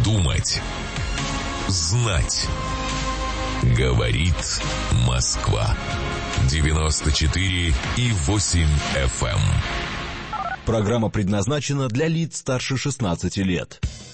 Думать, знать. Говорит Москва. 94,8 FM. Программа предназначена для лиц старше 16 лет.